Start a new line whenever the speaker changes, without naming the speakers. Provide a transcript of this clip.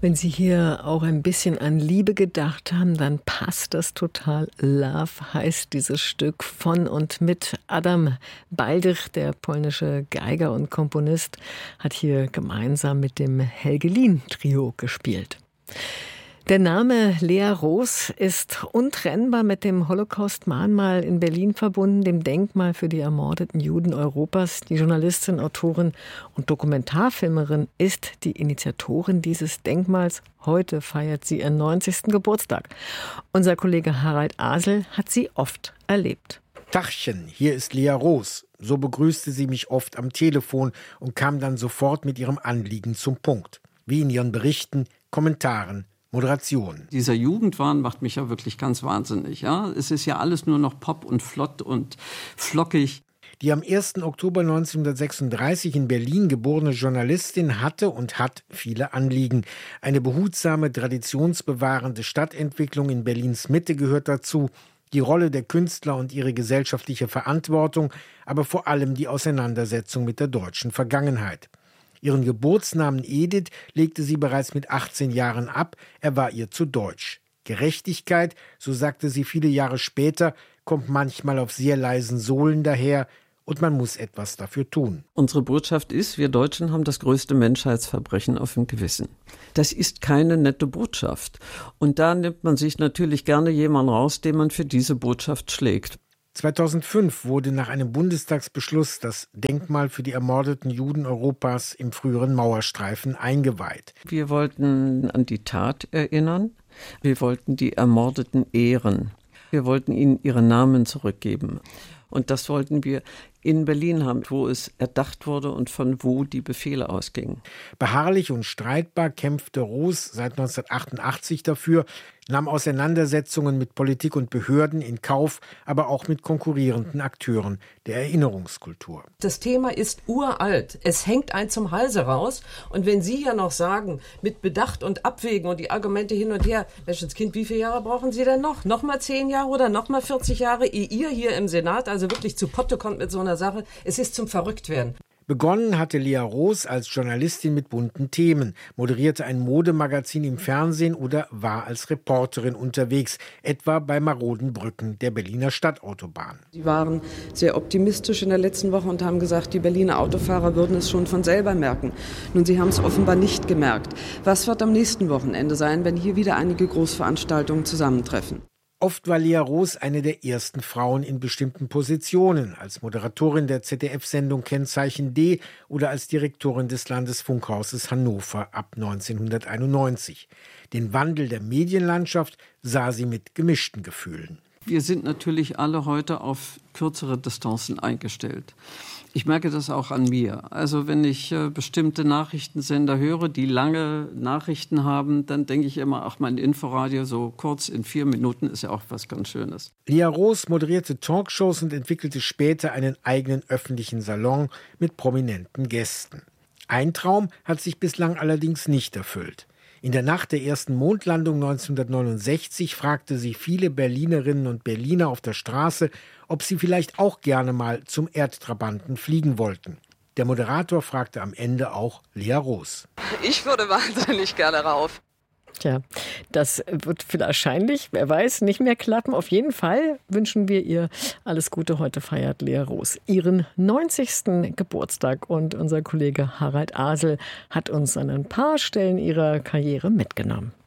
Wenn Sie hier auch ein bisschen an Liebe gedacht haben, dann passt das total. Love heißt dieses Stück von und mit Adam Baldych, der polnische Geiger und Komponist, hat hier gemeinsam mit dem Helgelin-Trio gespielt. Der Name Lea Roos ist untrennbar mit dem Holocaust-Mahnmal in Berlin verbunden, dem Denkmal für die ermordeten Juden Europas. Die Journalistin, Autorin und Dokumentarfilmerin ist die Initiatorin dieses Denkmals. Heute feiert sie ihren 90. Geburtstag. Unser Kollege Harald Asel hat sie oft erlebt.
Tachchen, hier ist Lea Roos. So begrüßte sie mich oft am Telefon und kam dann sofort mit ihrem Anliegen zum Punkt. Wie in ihren Berichten, Kommentaren, Moderation.
Dieser Jugendwahn macht mich ja wirklich ganz wahnsinnig. Ja? Es ist ja alles nur noch Pop und flott und flockig.
Die am 1. Oktober 1936 in Berlin geborene Journalistin hatte und hat viele Anliegen. Eine behutsame, traditionsbewahrende Stadtentwicklung in Berlins Mitte gehört dazu, die Rolle der Künstler und ihre gesellschaftliche Verantwortung, aber vor allem die Auseinandersetzung mit der deutschen Vergangenheit. Ihren Geburtsnamen Edith legte sie bereits mit 18 Jahren ab, er war ihr zu deutsch. Gerechtigkeit, so sagte sie viele Jahre später, kommt manchmal auf sehr leisen Sohlen daher und man muss etwas dafür tun.
Unsere Botschaft ist, wir Deutschen haben das größte Menschheitsverbrechen auf dem Gewissen. Das ist keine nette Botschaft. Und da nimmt man sich natürlich gerne jemanden raus, den man für diese Botschaft schlägt.
2005 wurde nach einem Bundestagsbeschluss das Denkmal für die ermordeten Juden Europas im früheren Mauerstreifen eingeweiht.
Wir wollten an die Tat erinnern. Wir wollten die Ermordeten ehren. Wir wollten ihnen ihre Namen zurückgeben. Und das wollten wir in Berlin haben, wo es erdacht wurde und von wo die Befehle ausgingen.
Beharrlich und streitbar kämpfte Roos seit 1988 dafür, nahm Auseinandersetzungen mit Politik und Behörden in Kauf, aber auch mit konkurrierenden Akteuren der Erinnerungskultur.
Das Thema ist uralt. Es hängt einem zum Halse raus. Und wenn Sie ja noch sagen, mit Bedacht und Abwägen und die Argumente hin und her, Menschenskind, wie viele Jahre brauchen Sie denn noch? Nochmal 10 Jahre oder nochmal 40 Jahre, ehe ihr hier im Senat also wirklich zu Potte kommt mit so einer Sache? Es ist zum Verrücktwerden.
Begonnen hatte Lea Roos als Journalistin mit bunten Themen, moderierte ein Modemagazin im Fernsehen oder war als Reporterin unterwegs, etwa bei maroden Brücken der Berliner Stadtautobahn.
Sie waren sehr optimistisch in der letzten Woche und haben gesagt, die Berliner Autofahrer würden es schon von selber merken. Nun, sie haben es offenbar nicht gemerkt. Was wird am nächsten Wochenende sein, wenn hier wieder einige Großveranstaltungen zusammentreffen?
Oft war Lea Roos eine der ersten Frauen in bestimmten Positionen, als Moderatorin der ZDF-Sendung Kennzeichen D oder als Direktorin des Landesfunkhauses Hannover ab 1991. Den Wandel der Medienlandschaft sah sie mit gemischten Gefühlen.
Wir sind natürlich alle heute auf kürzere Distanzen eingestellt. Ich merke das auch an mir. Also wenn ich bestimmte Nachrichtensender höre, die lange Nachrichten haben, dann denke ich immer, ach, mein Inforadio so kurz in 4 Minuten ist ja auch was ganz Schönes.
Lea Roos moderierte Talkshows und entwickelte später einen eigenen öffentlichen Salon mit prominenten Gästen. Ein Traum hat sich bislang allerdings nicht erfüllt. In der Nacht der ersten Mondlandung 1969 fragte sie viele Berlinerinnen und Berliner auf der Straße, ob sie vielleicht auch gerne mal zum Erdtrabanten fliegen wollten. Der Moderator fragte am Ende auch Lea Roos.
Ich würde wahnsinnig gerne rauf.
Tja, das wird wahrscheinlich, wer weiß, nicht mehr klappen. Auf jeden Fall wünschen wir ihr alles Gute. Heute feiert Lea Roos ihren 90. Geburtstag. Und unser Kollege Harald Asel hat uns an ein paar Stellen ihrer Karriere mitgenommen.